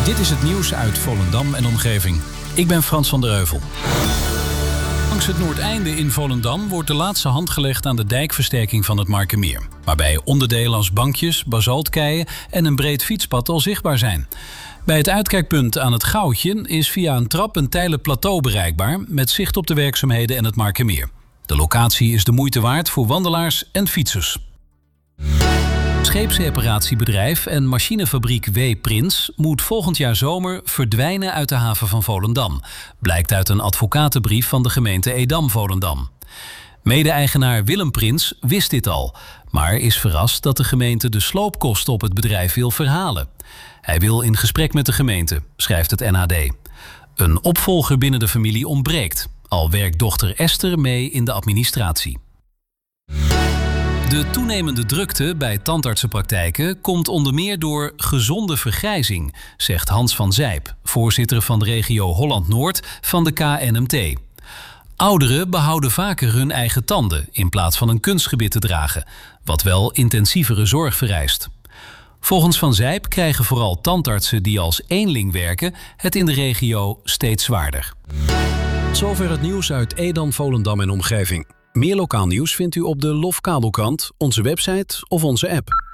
Dit is het nieuws uit Volendam en omgeving. Ik ben Frans van der Heuvel. Langs het Noordeinde in Volendam wordt de laatste hand gelegd aan de dijkversterking van het Markermeer, waarbij onderdelen als bankjes, basaltkeien en een breed fietspad al zichtbaar zijn. Bij het uitkijkpunt aan het Goudje is via een trap een tijdelijk plateau bereikbaar met zicht op de werkzaamheden en het Markermeer. De locatie is de moeite waard voor wandelaars en fietsers. Scheepsreparatiebedrijf en machinefabriek W. Prins moet volgend jaar zomer verdwijnen uit de haven van Volendam, blijkt uit een advocatenbrief van de gemeente Edam-Volendam. Mede-eigenaar Willem Prins wist dit al, maar is verrast dat de gemeente de sloopkosten op het bedrijf wil verhalen. Hij wil in gesprek met de gemeente, schrijft het NAD. Een opvolger binnen de familie ontbreekt, al werkt dochter Esther mee in de administratie. De toenemende drukte bij tandartsenpraktijken komt onder meer door gezonde vergrijzing, zegt Hans van Zijp, voorzitter van de regio Holland-Noord van de KNMT. Ouderen behouden vaker hun eigen tanden in plaats van een kunstgebit te dragen, wat wel intensievere zorg vereist. Volgens Van Zijp krijgen vooral tandartsen die als eenling werken het in de regio steeds zwaarder. Zover het nieuws uit Edam, Volendam en omgeving. Meer lokaal nieuws vindt u op de LOF Kabelkrant, onze website of onze app.